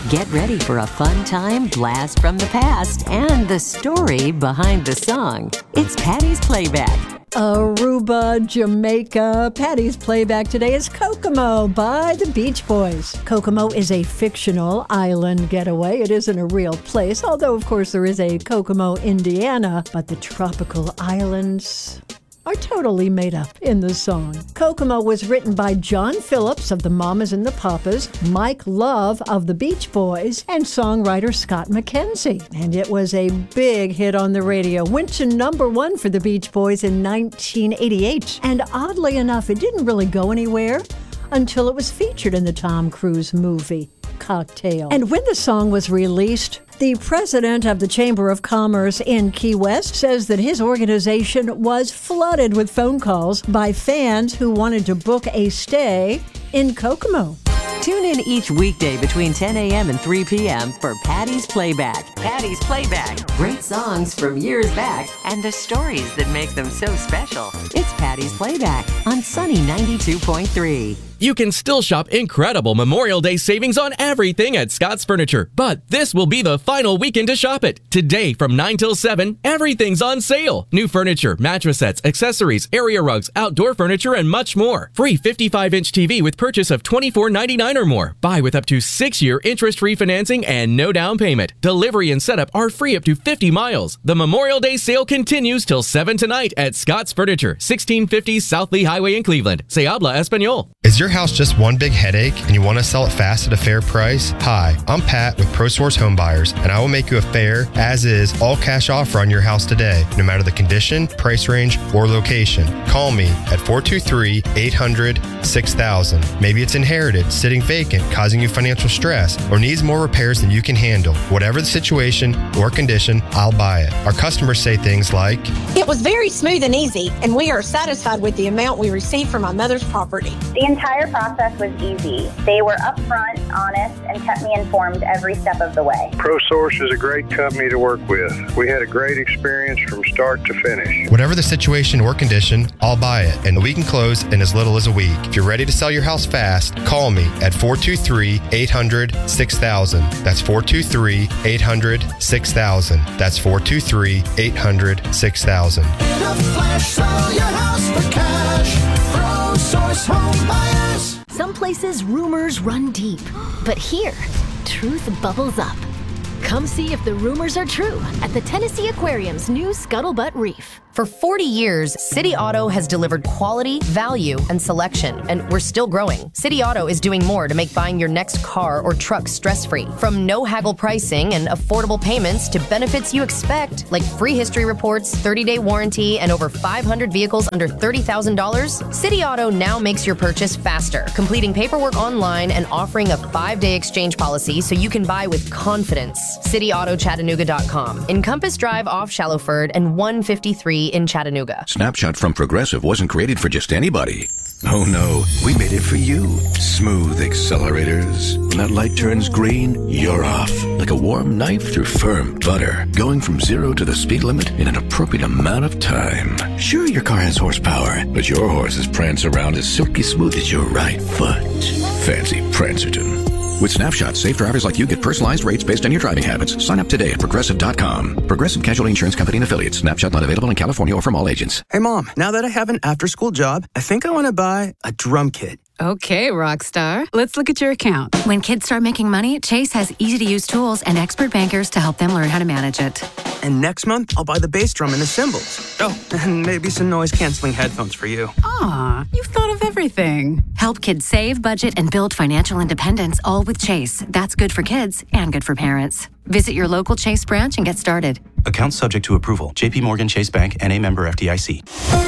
Get ready for a fun time blast from the past and the story behind the song. It's Patty's Playback. Aruba, Jamaica. Patty's Playback today is Kokomo by the Beach Boys. Kokomo is a fictional island getaway. It isn't a real place, although, of course, there is a Kokomo, Indiana. But the tropical islands are totally made up in the song. Kokomo was written by John Phillips of the Mamas and the Papas, Mike Love of the Beach Boys, and songwriter Scott McKenzie. And it was a big hit on the radio. Went to #1 for the Beach Boys in 1988. And oddly enough, it didn't really go anywhere until it was featured in the Tom Cruise movie Cocktail. And when the song was released, the president of the Chamber of Commerce in Key West says that his organization was flooded with phone calls by fans who wanted to book a stay in Kokomo. Tune in each weekday between 10 a.m. and 3 p.m. for Patty's Playback. Patty's Playback. Great songs from years back and the stories that make them so special. It's Patty's Playback on Sunny 92.3. You can still shop incredible Memorial Day savings on everything at Scott's Furniture, but this will be the final weekend to shop it. Today from 9 till 7, everything's on sale. New furniture, mattress sets, accessories, area rugs, outdoor furniture, and much more. Free 55-inch TV with purchase of $24.99 or more. Buy with up to 6-year interest-free financing and no down payment. Delivery and setup are free up to 50 miles. The Memorial Day sale continues till 7 tonight at Scott's Furniture, 1650 South Lee Highway in Cleveland. Se habla español. Is your house just one big headache and you want to sell it fast at a fair price? Hi, I'm Pat with ProSource Home Buyers, and I will make you a fair, as-is, all-cash offer on your house today, no matter the condition, price range, or location. Call me at 423-800-6000. Maybe it's inherited, sitting vacant, causing you financial stress, or needs more repairs than you can handle. Whatever the situation or condition, I'll buy it. Our customers say things like, "It was very smooth and easy, and we are satisfied with the amount we received from my mother's property." The entire process was easy. They were upfront, honest, and kept me informed every step of the way. ProSource is a great company to work with. We had a great experience from start to finish. Whatever the situation or condition, I'll buy it, and we can close in as little as a week. If you're ready to sell your house fast, call me at 423-800-6000. That's 423-800-6000. That's 423-800-6000. In a flash, sell your house for cash. ProSource Home Buyers. Some places rumors run deep, but here, truth bubbles up. Come see if the rumors are true at the Tennessee Aquarium's new Scuttlebutt Reef. For 40 years, City Auto has delivered quality, value, and selection, and we're still growing. City Auto is doing more to make buying your next car or truck stress-free. From no-haggle pricing and affordable payments to benefits you expect, like free history reports, 30-day warranty, and over 500 vehicles under $30,000, City Auto now makes your purchase faster, completing paperwork online and offering a 5-day exchange policy so you can buy with confidence. CityAutoChattanooga.com. In Compass Drive off Shallowford and 153 in Chattanooga. Snapshot from Progressive wasn't created for just anybody. Oh no, we made it for you. Smooth accelerators. When that light turns green, you're off. Like a warm knife through firm butter. Going from 0 to the speed limit in an appropriate amount of time. Sure, your car has horsepower, but your horses prance around as silky smooth as your right foot. Fancy Prancerton. With Snapshot, safe drivers like you get personalized rates based on your driving habits. Sign up today at Progressive.com. Progressive Casualty Insurance Company and Affiliates. Snapshot not available in California or from all agents. Hey, Mom, now that I have an after-school job, I think I want to buy a drum kit. Okay, Rockstar. Let's look at your account. When kids start making money, Chase has easy-to-use tools and expert bankers to help them learn how to manage it. And next month, I'll buy the bass drum and the cymbals. Oh, and maybe some noise-canceling headphones for you. Aw, you've thought of everything. Help kids save, budget, and build financial independence, all with Chase. That's good for kids and good for parents. Visit your local Chase branch and get started. Account subject to approval. JP Morgan Chase Bank, N.A. member FDIC.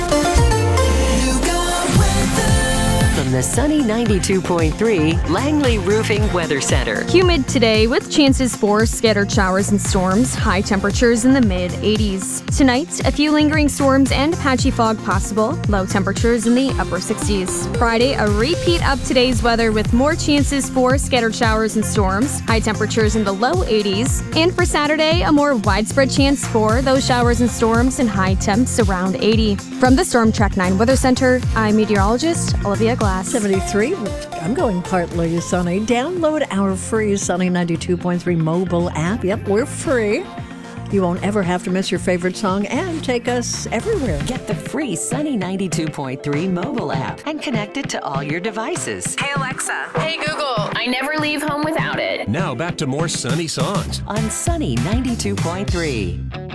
From the Sunny 92.3 Langley Roofing Weather Center. Humid today with chances for scattered showers and storms. High temperatures in the mid-80s. Tonight, a few lingering storms and patchy fog possible. Low temperatures in the upper 60s. Friday, a repeat of today's weather with more chances for scattered showers and storms. High temperatures in the low 80s. And for Saturday, a more widespread chance for those showers and storms and high temps around 80. From the Storm Track 9 Weather Center, I'm meteorologist Olivia Glass. overcast. 73. I'm going partly sunny. Download our free Sunny 92.3 mobile app. Yep, we're free. You won't ever have to miss your favorite song and take us everywhere. Get the free Sunny 92.3 mobile app and connect it to all your devices. Hey Alexa. Hey Google. I never leave home without it. Now back to more Sunny songs on Sunny 92.3.